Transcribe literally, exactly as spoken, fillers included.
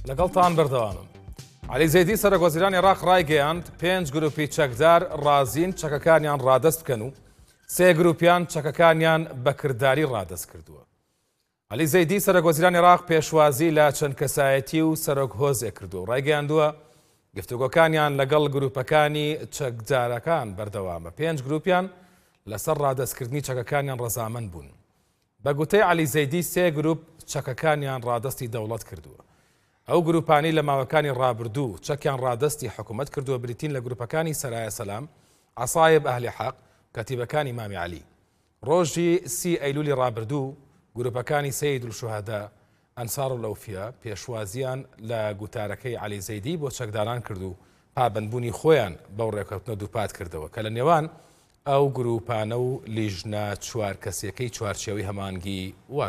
لەگەڵتان بەردەوامم. عەلی زەیدی سەرۆکوەزیرانی عێراق ڕایگەیاند پێنج گروپی چەکدار ڕازین چەکەکانیان ڕادەست بکەن و سێ گروپیان چەکەکانیان بەکردداری ڕادەست کردووە. عەلی زەیدی سەرۆکوەزیرانی عێراق پێشوازی لە چەند کەسایەتی و سەرۆک هۆزێک کردو. ڕایگەیاندووە گفتوگۆکانیان لەگەڵ گروپەکانی چەکدارەکان بەردەوامە. پێنج گروپیان لەسەر ڕادەستکردنی چەکەکانیان ڕەزامەند بوون. بە گوتەی عەلی زەیدی سێ گروپ چەکەکانیان ڕادەستی دەوڵەت کردووە. ئەو گروپانی لە ماوەکانی ڕابردوو چەکیان ڕادەستی حکوومەت کردووە بریتین لە گروپەکانی سەرایە سەلام، عەسایب ئەهلی حەق، کەتیبەکانی مامی عەلی. ڕۆژی سی ئەیلولی ڕابردوو گروپەکانی سەید الشوهەدا، ئەنسار الەوفیا پێشوازیان لە گوتارەکەی عەلی زەیدی بۆ چەکداران کرد و پابەندبوونی خۆیان بەو ڕێکەوتنە دووپات کردەوە کە لە نێوان ئەو گروپانە و لیژنە چوار کەسیەکەی چوارچێوەی هەمانگی وا